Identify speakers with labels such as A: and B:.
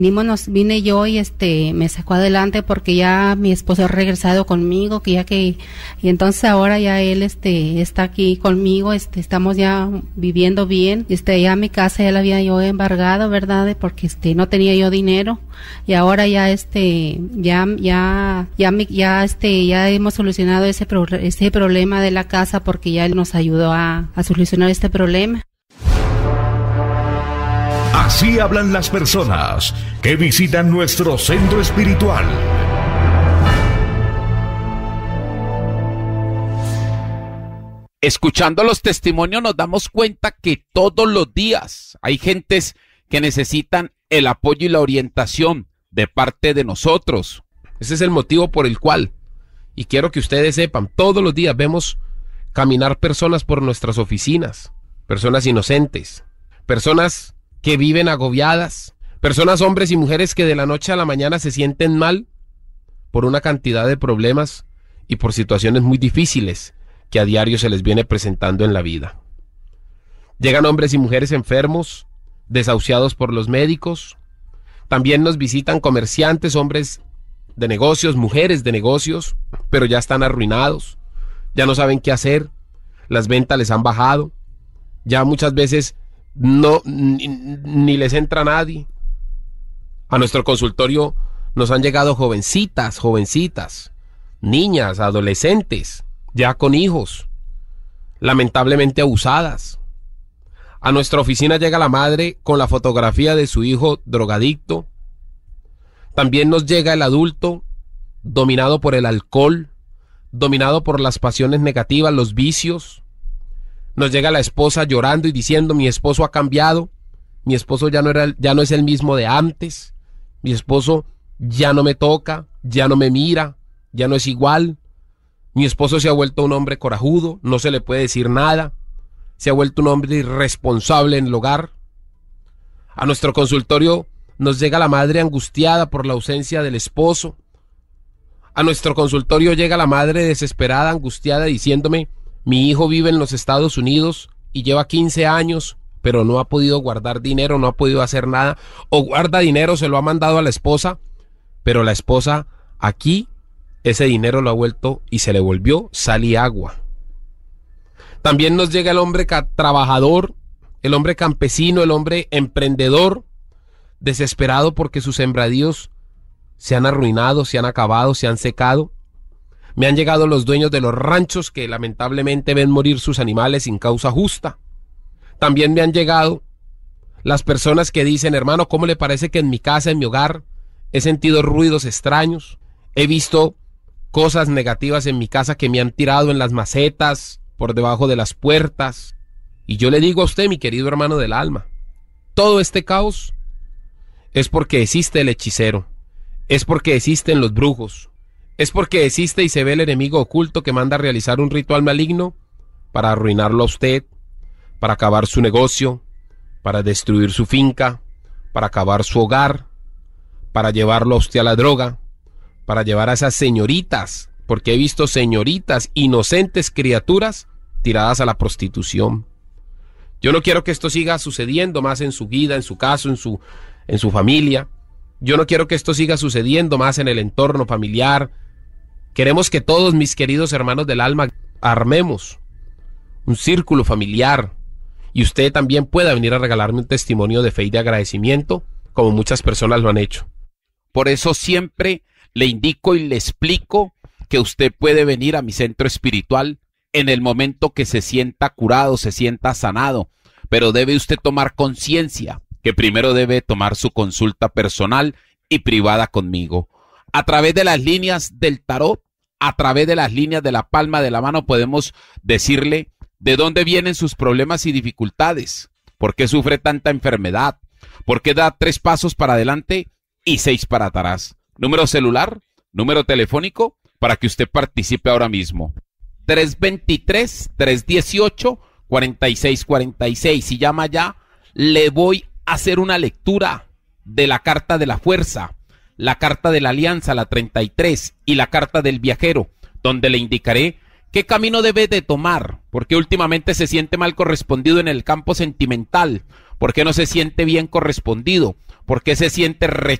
A: Vine yo y me sacó adelante porque ya mi esposo ha regresado conmigo, y entonces ahora ya él está aquí conmigo, estamos ya viviendo bien. Ya mi casa ya la había yo embargado, ¿verdad? Porque no tenía yo dinero, y ahora ya ya hemos solucionado ese problema de la casa, porque ya él nos ayudó a solucionar este problema.
B: Así hablan las personas que visitan nuestro centro espiritual.
C: Escuchando los testimonios nos damos cuenta que todos los días hay gentes que necesitan el apoyo y la orientación de parte de nosotros. Ese es el motivo por el cual, y quiero que ustedes sepan, todos los días vemos caminar personas por nuestras oficinas, personas inocentes, personas que viven agobiadas, personas, hombres y mujeres que de la noche a la mañana se sienten mal por una cantidad de problemas y por situaciones muy difíciles que a diario se les viene presentando en la vida. Llegan hombres y mujeres enfermos, desahuciados por los médicos. También nos visitan comerciantes, hombres de negocios, mujeres de negocios, pero ya están arruinados, ya no saben qué hacer, las ventas les han bajado, ya muchas veces ni les entra nadie. A nuestro consultorio nos han llegado jovencitas, niñas, adolescentes, ya con hijos, lamentablemente abusadas. A nuestra oficina llega la madre con la fotografía de su hijo drogadicto. También nos llega el adulto dominado por el alcohol, dominado por las pasiones negativas, los vicios. Nos llega la esposa llorando y diciendo: mi esposo ha cambiado, mi esposo ya no es el mismo de antes, mi esposo ya no me toca, ya no me mira, ya no es igual, mi esposo se ha vuelto un hombre corajudo, no se le puede decir nada, se ha vuelto un hombre irresponsable en el hogar. A nuestro consultorio nos llega la madre angustiada por la ausencia del esposo. A nuestro consultorio llega la madre desesperada, angustiada, diciéndome: mi hijo vive en los Estados Unidos y lleva 15 años, pero no ha podido guardar dinero, no ha podido hacer nada, o guarda dinero, se lo ha mandado a la esposa, pero la esposa aquí ese dinero lo ha vuelto y se le volvió sal y agua. También nos llega el hombre trabajador, el hombre campesino, el hombre emprendedor, desesperado porque sus sembradíos se han arruinado, se han acabado, se han secado. Me han llegado los dueños de los ranchos que lamentablemente ven morir sus animales sin causa justa. También me han llegado las personas que dicen: hermano, ¿cómo le parece que en mi casa, en mi hogar, he sentido ruidos extraños? He visto cosas negativas en mi casa que me han tirado en las macetas, por debajo de las puertas. Y yo le digo a usted, mi querido hermano del alma, todo este caos es porque existe el hechicero, es porque existen los brujos, es porque existe y se ve el enemigo oculto que manda a realizar un ritual maligno para arruinarlo a usted, para acabar su negocio, para destruir su finca, para acabar su hogar, para llevarlo a usted a la droga, para llevar a esas señoritas, porque he visto señoritas, inocentes criaturas, tiradas a la prostitución. Yo no quiero que esto siga sucediendo más en su vida, en su caso, en su familia. Yo no quiero que esto siga sucediendo más en el entorno familiar. Queremos que todos, mis queridos hermanos del alma, armemos un círculo familiar y usted también pueda venir a regalarme un testimonio de fe y de agradecimiento, como muchas personas lo han hecho. Por eso siempre le indico y le explico que usted puede venir a mi centro espiritual en el momento que se sienta curado, se sienta sanado, pero debe usted tomar conciencia que primero debe tomar su consulta personal y privada conmigo. A través de las líneas del tarot, a través de las líneas de la palma de la mano, podemos decirle de dónde vienen sus problemas y dificultades, por qué sufre tanta enfermedad, por qué da 3 pasos para adelante y 6 para atrás. Número celular, número telefónico, para que usted participe ahora mismo. 323-318-4646. Si llama ya, le voy a hacer una lectura de la carta de la fuerza, la carta de la alianza, la 33, y la carta del viajero, donde le indicaré qué camino debe de tomar, porque últimamente se siente mal correspondido en el campo sentimental, porque no se siente bien correspondido, ¿Por qué se siente